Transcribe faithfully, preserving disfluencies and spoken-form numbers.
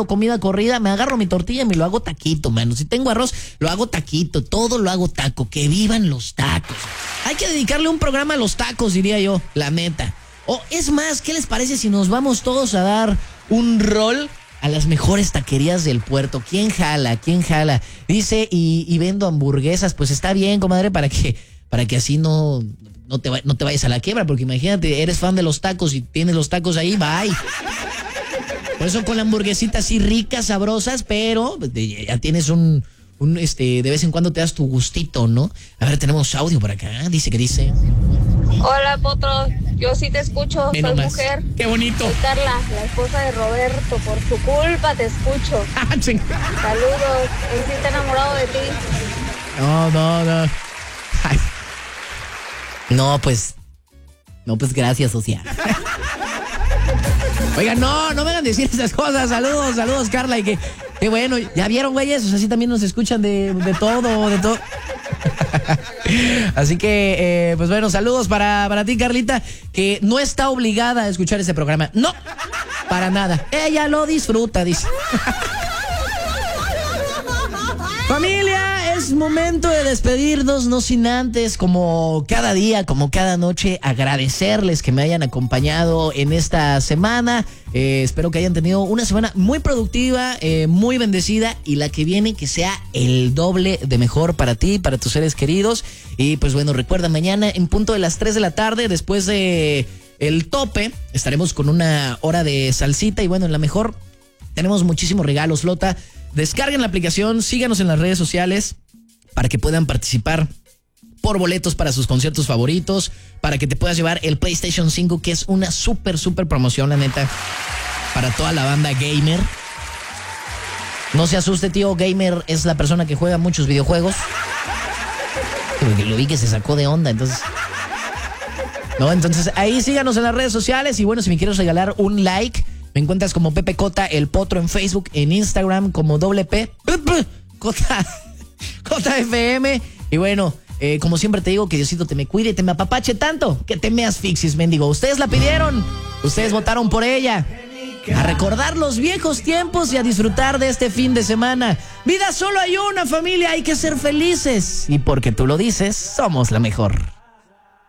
guisado, comida corrida, me agarro mi tortilla y me lo hago taquito, mano. Si tengo arroz, lo hago taquito, todo lo hago taco. Que vivan los tacos. Hay que dedicarle un programa a los tacos, diría yo, la neta. O es más, ¿qué les parece si nos vamos todos a dar un rol a las mejores taquerías del puerto? ¿Quién jala? ¿Quién jala? Dice, y, y vendo hamburguesas. Pues está bien, comadre, para que, para que así no, no, te, no te vayas a la quiebra. Porque imagínate, eres fan de los tacos y tienes los tacos ahí, bye. Por eso con la hamburguesita así ricas, sabrosas, pero ya tienes un, un, este, de vez en cuando te das tu gustito, ¿no? A ver, tenemos audio por acá. Dice que dice... Hola, Potro, yo sí te escucho, Ve soy nomás. mujer. ¡Qué bonito! Soy Carla, la esposa de Roberto, por tu culpa te escucho. Saludos, él sí está enamorado de ti. No, no, no. Ay. No, pues... No, pues gracias, social. Oigan, no, no me hagan decir esas cosas. Saludos, saludos, Carla. Y que, qué bueno, ya vieron, güeyes, o sea, sí también nos escuchan de, de todo, de todo. Así que, eh, pues bueno, saludos para, para ti, Carlita, que no está obligada a escuchar ese programa. No, para nada. Ella lo disfruta, dice. Familia, es momento de despedirnos, no sin antes, como cada día, como cada noche, agradecerles que me hayan acompañado en esta semana. Eh, espero que hayan tenido una semana muy productiva, eh, muy bendecida, y la que viene que sea el doble de mejor para ti, para tus seres queridos. Y pues bueno, recuerda, mañana en punto de las tres de la tarde, después de el tope, estaremos con una hora de salsita. Y bueno, en la mejor tenemos muchísimos regalos, Lota. Descarguen la aplicación, síganos en las redes sociales para que puedan participar por boletos para sus conciertos favoritos, para que te puedas llevar el PlayStation cinco, que es una súper, súper promoción, la neta, para toda la banda gamer. No se asuste, tío, gamer es la persona que juega muchos videojuegos. Porque lo vi que se sacó de onda, entonces... No, entonces ahí síganos en las redes sociales. Y bueno, si me quieres regalar un like, me encuentras como Pepe Cota, el Potro, en Facebook, en Instagram como doble P, J, J F M. Y bueno, eh, como siempre te digo, que Diosito te me cuide y te me apapache tanto que te me asfixies, mendigo. Ustedes la pidieron, ustedes votaron por ella. A recordar los viejos tiempos y a disfrutar de este fin de semana. Vida solo hay una, familia, hay que ser felices. Y porque tú lo dices, somos la mejor.